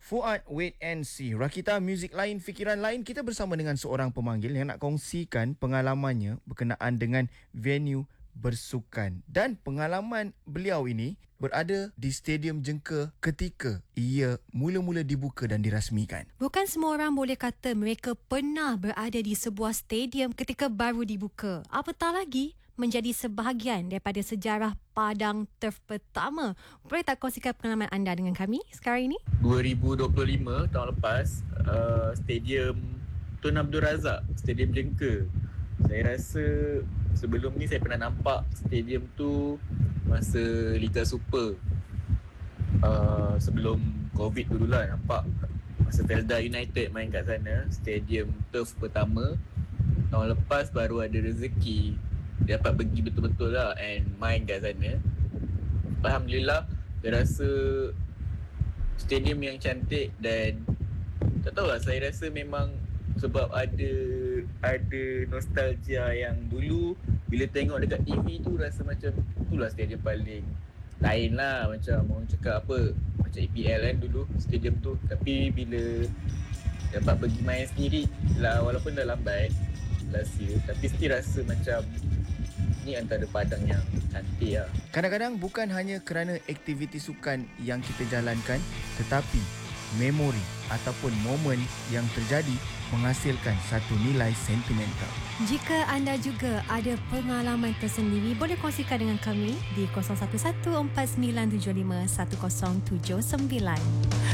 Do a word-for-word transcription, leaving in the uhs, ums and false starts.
Fuad, wait and see. Rakita, muzik lain, fikiran lain. Kita bersama dengan seorang pemanggil yang nak kongsikan pengalamannya berkenaan dengan venue bersukan. Dan pengalaman beliau ini berada di Stadium Jengka ketika ia mula-mula dibuka dan dirasmikan. Bukan semua orang boleh kata mereka pernah berada di sebuah stadium ketika baru dibuka. Apatah lagi menjadi sebahagian daripada sejarah padang turf pertama. Boleh tak kongsikan pengalaman anda dengan kami sekarang ini? dua ribu dua puluh lima tahun lepas, uh, Stadium Tun Abdul Razak, Stadium Jengka. Saya rasa sebelum ni saya pernah nampak stadium tu masa Liga Super. Uh, sebelum Covid dululah nampak masa Felda United main kat sana, stadium turf pertama. Tahun lepas baru ada rezeki dapat pergi betul-betul lah and main kat sana. Alhamdulillah, saya rasa stadium yang cantik dan tak tahulah, saya rasa memang sebab ada ada nostalgia yang dulu bila tengok dekat T V tu rasa macam itulah stadium paling lain lah, macam orang cakap apa, macam E P L kan dulu stadium tu. Tapi bila dapat pergi main sendiri lah, walaupun dah lambat last year, tapi still rasa macam ni antara padang yang cantik lah. Kadang-kadang bukan hanya kerana aktiviti sukan yang kita jalankan, tetapi memori ataupun momen yang terjadi menghasilkan satu nilai sentimental. Jika anda juga ada pengalaman tersendiri, boleh kongsikan dengan kami di kosong satu satu empat sembilan tujuh lima satu kosong tujuh sembilan.